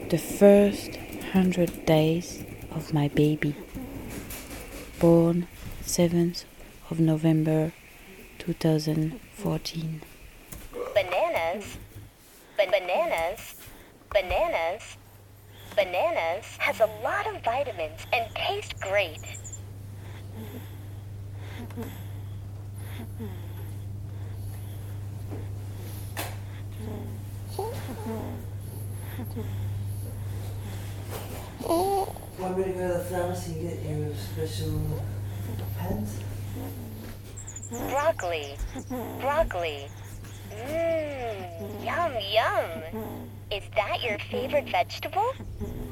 the first 100 days of my baby, born 7th of November 2014. Bananas, bananas, bananas, bananas has a lot of vitamins and taste great. Want me to go to the pharmacy and get you special pens? Broccoli, broccoli. Mmm, yum, yum. Is that your favorite vegetable?